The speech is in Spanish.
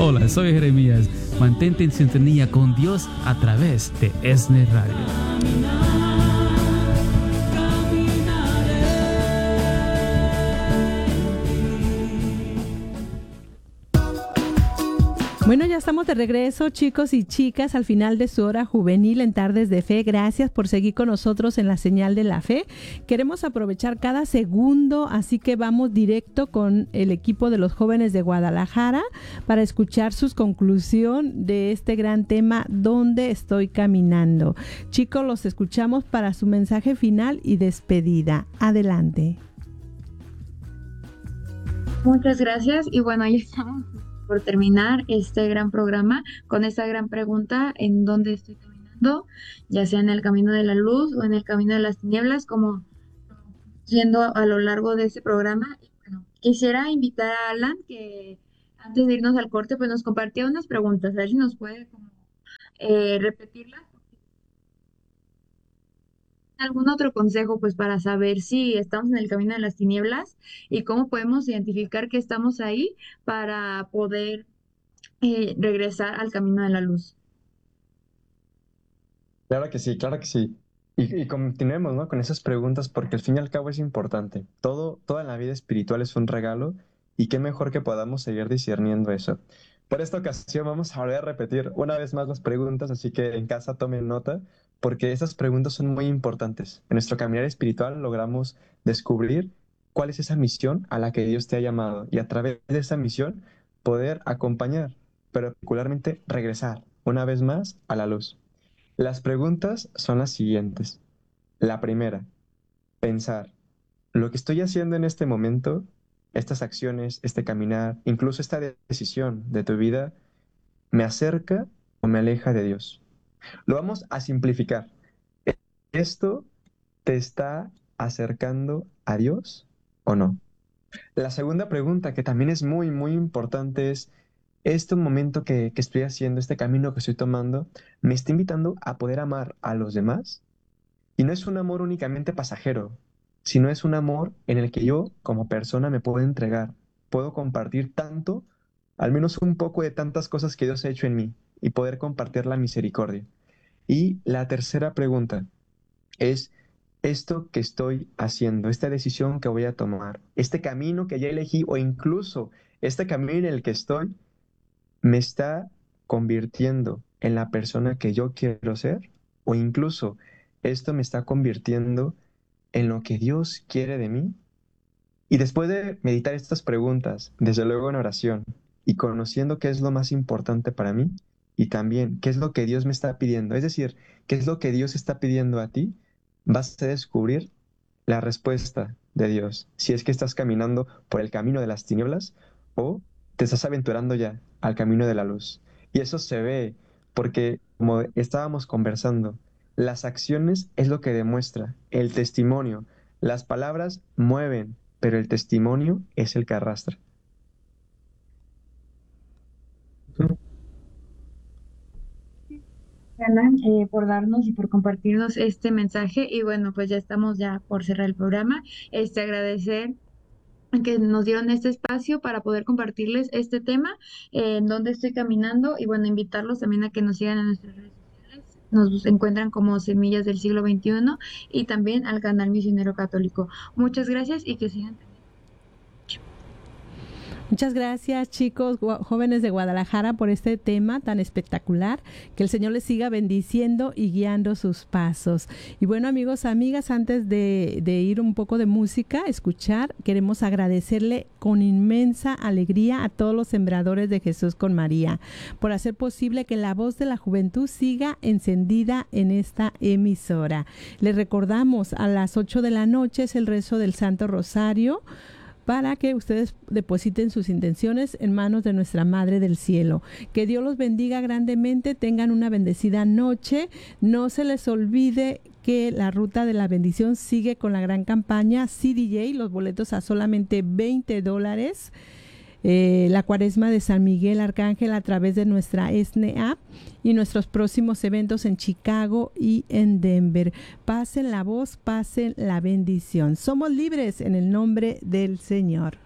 Hola, soy Jeremías. Mantente en sintonía con Dios a través de ESNE Radio. Bueno, ya estamos de regreso, chicos y chicas, al final de su hora juvenil en Tardes de Fe. Gracias por seguir con nosotros en la señal de la fe. Queremos aprovechar cada segundo, así que vamos directo con el equipo de los jóvenes de Guadalajara para escuchar su conclusión de este gran tema, ¿Dónde estoy caminando? Chicos, los escuchamos para su mensaje final y despedida. Adelante. Muchas gracias y bueno, ya estamos por terminar este gran programa con esta gran pregunta: ¿en dónde estoy caminando? Ya sea en el camino de la luz o en el camino de las tinieblas, como yendo a lo largo de este programa. Y bueno, quisiera invitar a Alan que antes de irnos al corte pues nos compartía unas preguntas, a ver si nos puede como repetirlas. ¿Algún otro consejo pues para saber si estamos en el camino de las tinieblas y cómo podemos identificar que estamos ahí para poder regresar al camino de la luz? Claro que sí, claro que sí. Y continuemos, ¿no? Con esas preguntas porque al fin y al cabo es importante. Toda la vida espiritual es un regalo y qué mejor que podamos seguir discerniendo eso. Por esta ocasión vamos a volver a repetir una vez más las preguntas, así que en casa tomen nota porque esas preguntas son muy importantes. En nuestro caminar espiritual logramos descubrir cuál es esa misión a la que Dios te ha llamado y a través de esa misión poder acompañar, pero particularmente regresar una vez más a la luz. Las preguntas son las siguientes. La primera, pensar, ¿lo que estoy haciendo en este momento, estas acciones, este caminar, incluso esta decisión de tu vida, me acerca o me aleja de Dios? Lo vamos a simplificar. ¿Esto te está acercando a Dios o no? La segunda pregunta, que también es muy, muy importante, es, ¿este momento que estoy haciendo, este camino que estoy tomando, me está invitando a poder amar a los demás? Y no es un amor únicamente pasajero, sino es un amor en el que yo, como persona, me puedo entregar, puedo compartir tanto, al menos un poco de tantas cosas que Dios ha hecho en mí, y poder compartir la misericordia. Y la tercera pregunta es, esto que estoy haciendo, esta decisión que voy a tomar, este camino que ya elegí o incluso este camino en el que estoy, me está convirtiendo en la persona que yo quiero ser o incluso esto me está convirtiendo en lo que Dios quiere de mí. Y después de meditar estas preguntas, desde luego en oración y conociendo qué es lo más importante para mí y también qué es lo que Dios me está pidiendo, es decir, qué es lo que Dios está pidiendo a ti, vas a descubrir la respuesta de Dios, si es que estás caminando por el camino de las tinieblas o te estás aventurando ya al camino de la luz. Y eso se ve porque, como estábamos conversando, las acciones es lo que demuestra, el testimonio. Las palabras mueven, pero el testimonio es el que arrastra. Alan, por darnos y por compartirnos este mensaje. Y bueno, pues ya estamos ya por cerrar el programa. Agradecer que nos dieron este espacio para poder compartirles este tema, en donde estoy caminando, y bueno, invitarlos también a que nos sigan en nuestras redes sociales. Nos encuentran como Semillas del Siglo XXI y también al canal Misionero Católico. Muchas gracias y que sigan. Muchas gracias, chicos, jóvenes de Guadalajara, por este tema tan espectacular. Que el Señor les siga bendiciendo y guiando sus pasos. Y bueno, amigos, amigas, antes de ir un poco de música, escuchar, queremos agradecerle con inmensa alegría a todos los sembradores de Jesús con María por hacer posible que la voz de la juventud siga encendida en esta emisora. Les recordamos, a las 8 de la noche es el rezo del Santo Rosario, para que ustedes depositen sus intenciones en manos de nuestra Madre del Cielo. Que Dios los bendiga grandemente, tengan una bendecida noche. No se les olvide que la Ruta de la Bendición sigue con la gran campaña CDJ, los boletos a solamente $20. La Cuaresma de San Miguel Arcángel a través de nuestra ESNE app y nuestros próximos eventos en Chicago y en Denver. Pasen la voz, pasen la bendición. Somos libres en el nombre del Señor.